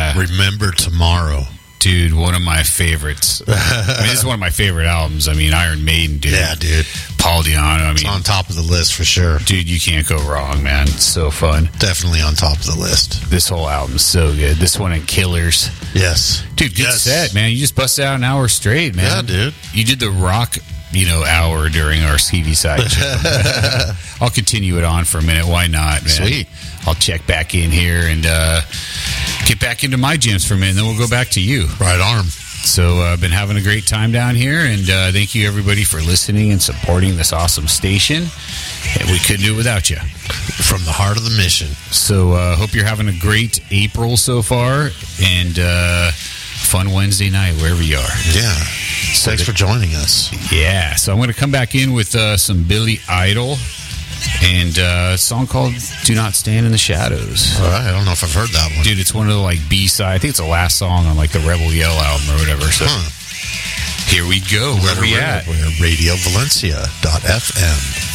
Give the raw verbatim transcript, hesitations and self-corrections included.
Yeah. Remember Tomorrow. Dude, one of my favorites. I mean, this is one of my favorite albums. I mean, Iron Maiden, dude. Yeah, dude. Paul Di'Anno. I mean, It's on top of the list for sure. dude, you can't go wrong, man. It's so fun. Definitely on top of the list. This whole album's so good. This one and Killers. Yes. Dude, good Yes. set, man. You just busted out an hour straight, man. Yeah, dude. You did the rock, you know, hour during our C V side show. I'll continue it on for a minute. Why not, man? Sweet. I'll check back in here and uh, get back into my jams for a minute, and then we'll go back to you. Right arm. So I've uh, been having a great time down here, and uh, thank you, everybody, for listening and supporting this awesome station. And we couldn't do it without you. From the heart of the mission. So uh hope you're having a great April so far, and uh, fun Wednesday night, wherever you are. Yeah. Thanks for joining us. Yeah, so I'm going to come back in with uh, some Billy Idol and uh, a song called Do Not Stand in the Shadows. All right. I don't know if I've heard that one. Dude, it's one of the like B-side. I think it's the last song on like the Rebel Yell album or whatever. So Huh. here we go. Where Let we her at? rip. We're radio valencia dot f m.